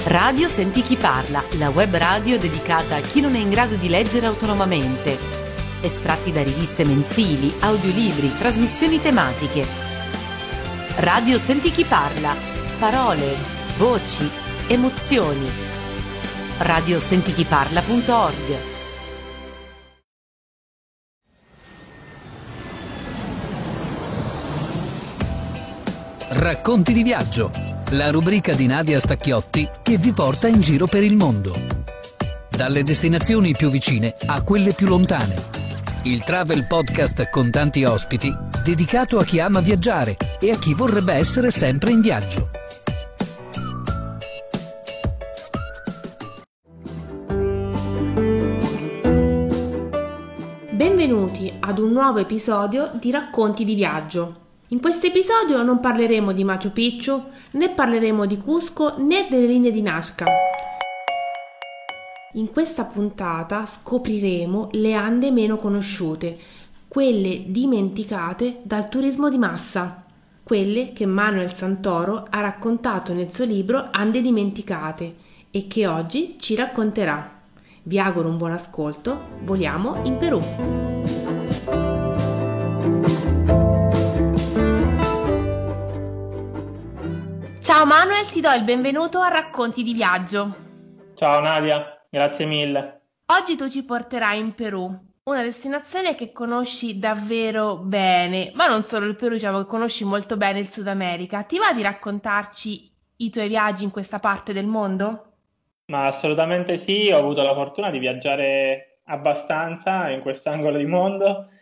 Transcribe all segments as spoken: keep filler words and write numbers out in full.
Radio Senti Chi Parla, la web radio dedicata a chi non è in grado di leggere autonomamente. Estratti da riviste mensili, audiolibri, trasmissioni tematiche. Radio Senti Chi Parla, parole, voci, emozioni. radio senti chi parla punto org. Racconti di viaggio, la rubrica di Nadia Stacchiotti che vi porta in giro per il mondo. Dalle destinazioni più vicine a quelle più lontane. Il travel podcast con tanti ospiti dedicato a chi ama viaggiare e a chi vorrebbe essere sempre in viaggio. Benvenuti ad un nuovo episodio di Racconti di viaggio. In questo episodio non parleremo di Machu Picchu, né parleremo di Cusco, né delle linee di Nazca. In questa puntata scopriremo le Ande meno conosciute, quelle dimenticate dal turismo di massa, quelle che Manuel Santoro ha raccontato nel suo libro Ande dimenticate e che oggi ci racconterà. Vi auguro un buon ascolto, voliamo in Perù. Ciao Manuel, ti do il benvenuto a Racconti di viaggio. Ciao Nadia, grazie mille. Oggi tu ci porterai in Perù, una destinazione che conosci davvero bene, ma non solo il Perù, diciamo che conosci molto bene il Sud America. Ti va di raccontarci i tuoi viaggi in questa parte del mondo? Ma assolutamente sì, ho avuto la fortuna di viaggiare abbastanza in quest'angolo di mondo.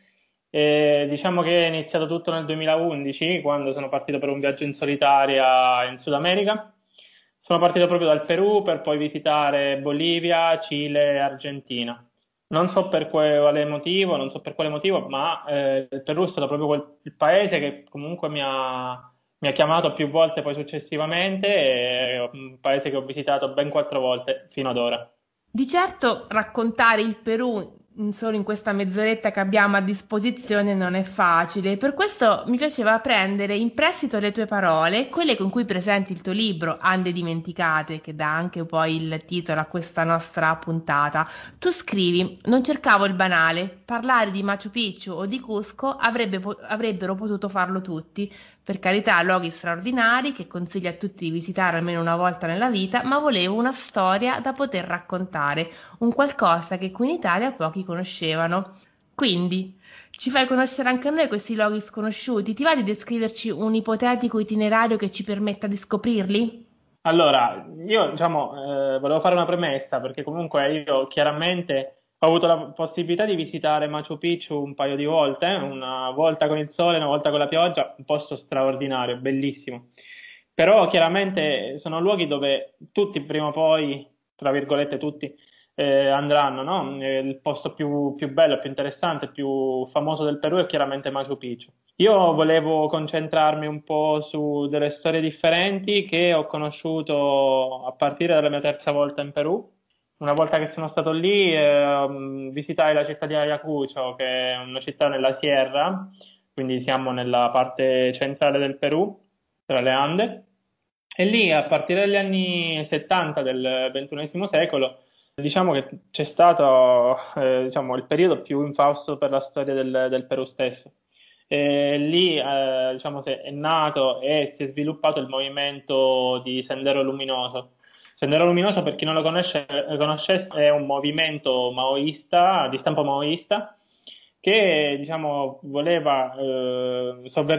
E diciamo che è iniziato tutto nel duemilaundici, quando sono partito per un viaggio in solitaria in Sud America. Sono partito proprio dal Perù per poi visitare Bolivia, Cile e Argentina. Non so per quale motivo, non so per quale motivo, ma eh, il Perù è stato proprio quel, il paese che comunque mi ha, mi ha chiamato più volte poi successivamente, e è un paese che ho visitato ben quattro volte fino ad ora. Di certo raccontare il Perù solo in questa mezz'oretta che abbiamo a disposizione non è facile, per questo mi piaceva prendere in prestito le tue parole, quelle con cui presenti il tuo libro Ande dimenticate, che dà anche poi il titolo a questa nostra puntata. Tu scrivi: non cercavo il banale, parlare di Machu Picchu o di Cusco avrebbe, avrebbero potuto farlo tutti, per carità, luoghi straordinari che consiglio a tutti di visitare almeno una volta nella vita, ma volevo una storia da poter raccontare, un qualcosa che qui in Italia pochi conoscevano. Quindi, ci fai conoscere anche a noi questi luoghi sconosciuti? Ti va di descriverci un ipotetico itinerario che ci permetta di scoprirli? Allora, io diciamo, eh, volevo fare una premessa, perché comunque io chiaramente ho avuto la possibilità di visitare Machu Picchu un paio di volte, una volta con il sole, una volta con la pioggia, un posto straordinario, bellissimo. Però chiaramente sono luoghi dove tutti prima o poi, tra virgolette tutti, eh, andranno, no? Eh, Il posto più, più bello, più interessante, più famoso del Perù è chiaramente Machu Picchu. Io volevo concentrarmi un po' su delle storie differenti che ho conosciuto a partire dalla mia terza volta in Perù. Una volta che sono stato lì, eh, visitai la città di Ayacucho, che è una città nella Sierra, quindi siamo nella parte centrale del Perù, tra le Ande. E lì, a partire dagli anni settanta del ventunesimo secolo, diciamo che c'è stato eh, diciamo, il periodo più infausto per la storia del, del Perù stesso. E lì eh, diciamo, è nato e si è sviluppato il movimento di Sendero Luminoso. Sendero Luminoso, per chi non lo conosce, conoscesse, è un movimento maoista, di stampo maoista, che diciamo, voleva eh, sovvertire